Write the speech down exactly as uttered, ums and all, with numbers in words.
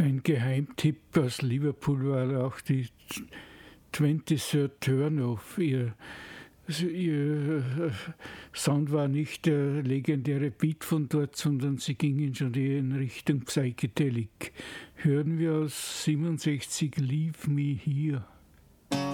Ein Geheimtipp aus Liverpool war auch die twenty-third Turn-Off. Ihr, also ihr Sound war nicht der legendäre Beat von dort, sondern sie gingen schon eher in Richtung Psychedelic. Hören wir aus siebenundsechzig Leave Me Here.